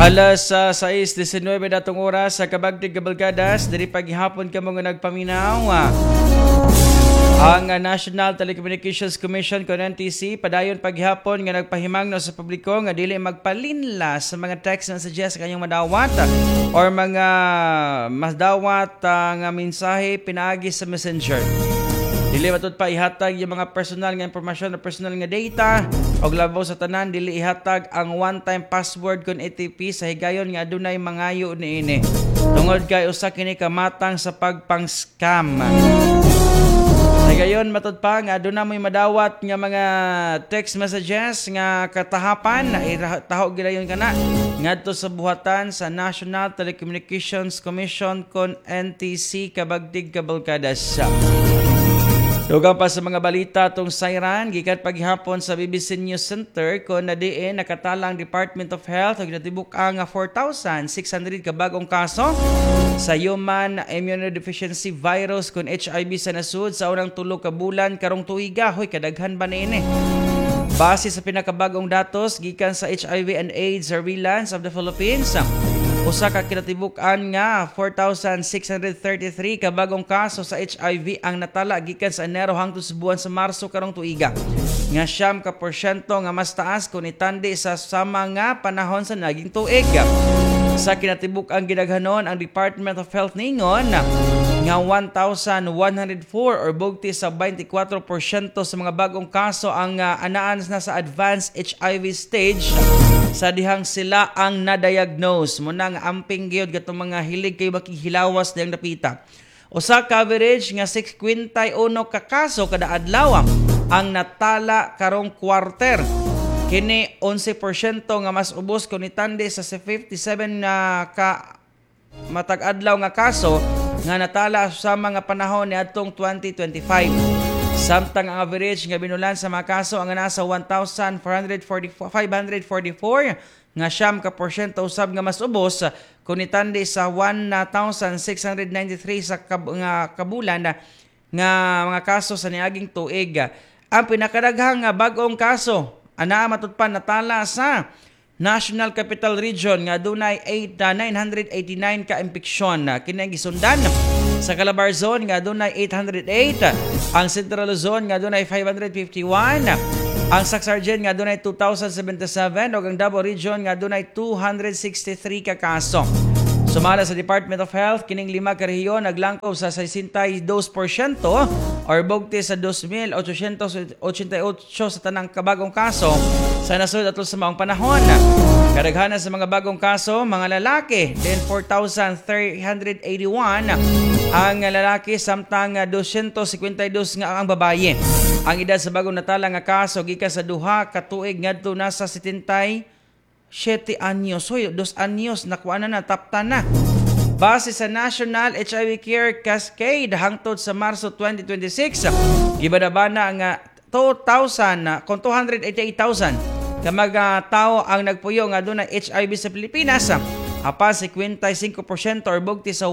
Alas 6:19 datong oras sa Kabagdig Kabalgadas, diri paghihapon kamo nga nagpaminaw. Ang National Telecommunications Commission kon NTC padayon paghihapon nga nagpahimangno sa publiko nga dili magpalinla sa mga text messages kanyang madawat or mga madawat nga mensahe pinaagi sa Messenger. Dili matud pa ihatag yung mga personal nga impormasyon o personal nga data o labaw sa tanan, dili ihatag ang one-time password kon ATP sa higayon nga adunay mangayo niini. Tungod kay usa kini kamatang sa pagpang-scam. Sa higayon matud pa nga aduna may madawat nga mga text messages nga katahapan na itaho gidayon kana ngadto sa buhatan sa National Telecommunications Commission kon NTC Kabagdig Kabalgadas. Dugang pa sa mga balita tong sayran, gikan paghihapon sa BBC News Center kon nadiin nakatalang Department of Health og natibuk ang 4,600 ka bagong kaso sa human immunodeficiency virus kon HIV sa nasud sa unang tulo ka bulan karong tuiga. Hoy, kadaghan ba niini? Base sa pinakabagong datos gikan sa HIV and AIDS Surveillance of the Philippines, usa ka kinatibuk-an nga 4,633 ka bagong kaso sa HIV ang natala gikan sa Enero hangtod sa buwan sa Marso karong tuiga. Nga 9% nga mas taas kung itandi sa sama nga panahon sa naging tuig. Sa kinatibuk-an gidaghanon ang Department of Health ningon nga 1,104 or bugti sa 24% sa mga bagong kaso ang anaan na sa advanced HIV stage sa dihang sila ang na-diagnose. Muna nga amping gyud gatong mga hilig kay makihilawas diyang napita. Usa ka average nga 61 ka kaso kada adlaw ang natala karong quarter. Kini 11% nga mas ubos kung itandi sa 57 na ka matag adlaw nga kaso nga natala sa mga panahon ni adtong 2025. Samtang ang average nga binulan sa mga kaso ang nasa 1,544 nga 9% usab nga mas ubos kung itandi sa 1,693 sa kabulan nga mga kaso sa niaging tuig. Ang pinakadaghang nga bagong kaso ana matud pa natala sa National Capital Region nga dunay 989 ka impeksyon. Kini gisundan sa Calabar Zone nga dunay 808, ang Central Luzon nga dunay 551, ang Sacsargen nga dunay 2,077 ug ang Davao Region nga dunay 263 ka kaso. Sumala sa Department of Health, kining 5 ka rehiyon naglangkob sa 62% or bugti sa 2,888 sa tanang kabagong kaso sa nasud atol sa maong panahon. Kadaghanan sa mga bagong kaso, mga lalaki, then 4,381 ang lalaki samtang 252 nga ang babaye. Ang edad sa bagong natala nga kaso gikan sa duha ka tuig ngadto nasa 77 anyos. Hoy, 2 anyos nakuha na taptan na. Base sa National HIV Care Cascade hangtod sa Marso 2026, gibadabana nga 288,000 ka mga tao ang nagpuyo nga adunay HIV sa Pilipinas. Apan 55% or bugti sa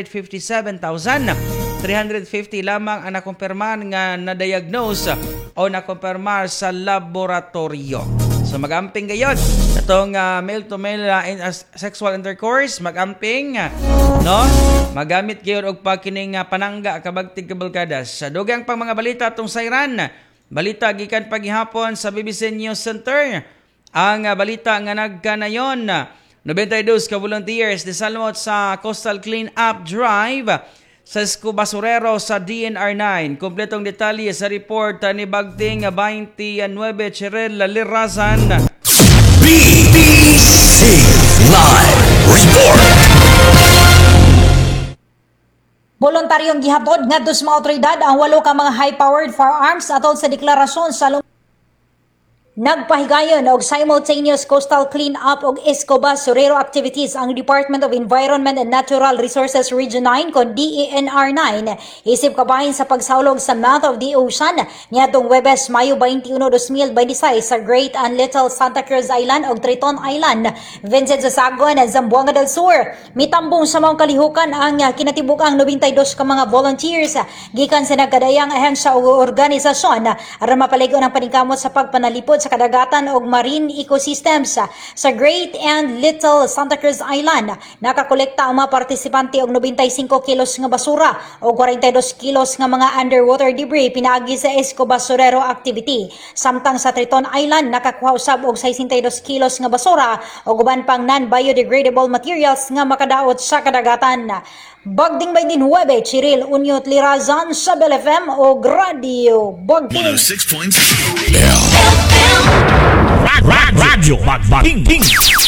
157,350 lamang ang nakumpirmar nga na-diagnose o nakumpirmar sa laboratorio. So magamping gayon itong male-to-male sexual intercourse, magamping no? Magamit gayon og pagkining panangga Kabagdig Kabalgadas. Sa dugang pang mga balita atong sayran, balita gikan paghihapon sa BBC News Center. Ang balita nga nagkanayon, 92 ka volunteers disalmot sa Coastal Clean Up Drive sa basurero sa DNR9. Kompletong detalye sa report ni Bagting 29 Cheryl Lalirazan. BBC Live Report. Voluntaryong gihatod ngadto sa mga otoridad ang 8 ka mga high-powered firearms atol sa deklarasyon sa nagpahigayon og simultaneous coastal clean-up og Escobasurero activities ang Department of Environment and Natural Resources Region 9 kon DENR 9 isip kabahin sa pagsahulog sa mouth of the ocean niadtong Huwebes, Mayo 21, 2026 sa Great and Little Santa Cruz Island og Triton Island, Vincent Sasagwan, Zamboanga del Sur. Mitambong sa mga kalihukan ang kinatibuk-ang 92 ka mga volunteers gikan sa nagkadayang ahensya o organisasyon aron mapaligon ang paningkamot sa pagpanalipod sa sa kadagatan ug marine ecosystems sa Great and Little Santa Cruz Island. Nakakolekta ang mga partisipante og 95 kilos nga basura o 42 kilos nga mga underwater debris pinaagi sa Esko Basurero activity. Samtang sa Triton Island nakakuha usab og 62 kilos nga basura o uban pang non-biodegradable materials nga makadaot sa kadagatan. Bagding by din Huwebe, Chiril Unyot Lirazan sa Bell FM o Radio Bagding. 106.7 Radio Bagding.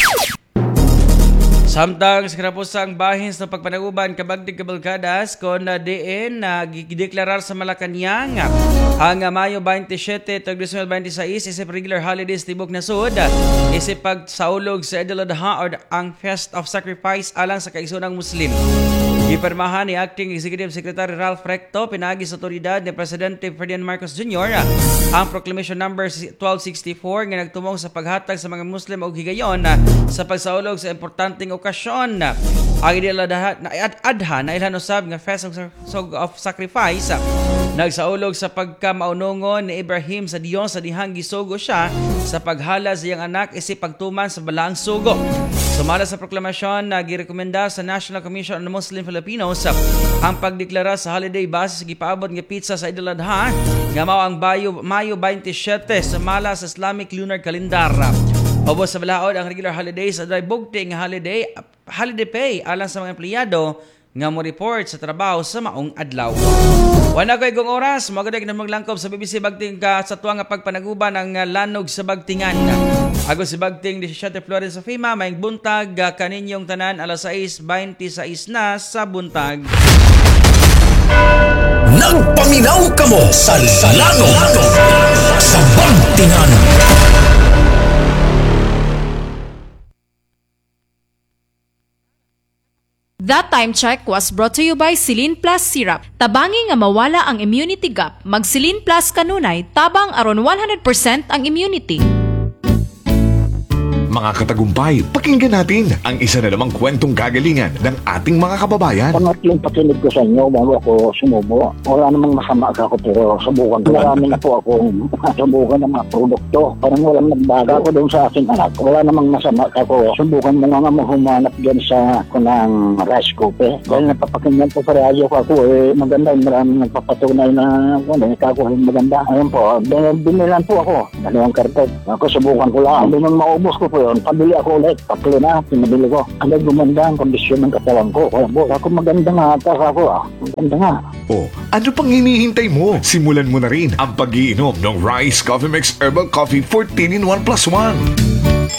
Samtang sa kinapusang bahin sa pagpanaguban kabagdig kabalkadas kon na diin na gideklarar sa Malacañang ang Mayo 27 tag 2026 isip regular holidays tibok nasud isip pagsaulog sa Eid al-Adha or ang Fest of Sacrifice alang sa kaisunang Muslim. Gipermahan ni Acting Executive Secretary Ralph Recto pinagi sa otoridad ni Presidente Ferdinand Marcos Jr. ang Proclamation Number 1264 nga nagtumong sa paghatag sa mga Muslim og higayon sa pagsaulog sa importanteng okasyon. Ang Eid al-Adha na ilan usab nga Fest of Sacrifice nagsaulog sa pagkamaunungon ni Ibrahim sa Dios sa dihang gisugo siya sa paghala sa iyang anak isip pagtuman sa balaang sugo. Sumala sa proklamasyon na girekomenda sa National Commission on Muslim Filipinos ang pagdeklara sa holiday base sa gipaabot nga pizza sa Eid al-Adha nga mao ang Mayo 27 sumala sa Islamic Lunar Calendar. Ubos sa balaod ang regular holidays at bugti nga holiday pay alang sa mga empleyado nga mo report sa trabaho sa maong adlaw. Wala ko igong oras, magadag na maglangkob sa BBC Bagting ka sa tuwa nga pagpanaguban ang lanog sa Bagtingan. Ako si Bagting 17 Flores sa FEMA, maing buntag kaninyong tanan alas 6:26 na sa buntag. Nagpaminaw ka mo sa lanog sa Bagtingan. That time check was brought to you by Silin Plus Syrup. Tabangi nga mawala ang immunity gap, mag Silin Plus kanunay, tabang aron 100% ang immunity. Mga katagumpay, pakinggan natin ang isa na namang kwentong kagalingan ng ating mga kababayan. Pangatlong pakinig ko sa inyo bago ako sumubo. Wala namang masama ako pero subukan ko. Marami na po akong subukan ng mga produkto. Parang walang nagbaga ako doon sa aking anak. Wala namang masama ako. Subukan mo nga humanap dyan sa kunang rice cooker. Dahil napapakinggan ko sa radyo ko ako maganda. Maraming nagpapatunay na ako maganda. Ayun po, binilan po ako. Dalawang karton. Ako subukan ko lang. Hindi nang maubos ko po yun. Pabili ako ulit. Tatlo na, pinabili ko. Ano gumanda ang kondisyon ng katawan ko. Kaya po, ako maganda nga ata ako. Maganda nga. O, ano pang hinihintay mo? Simulan mo na rin ang pag-iinom ng Rice Coffee Mix Herbal Coffee 14 in 1+1.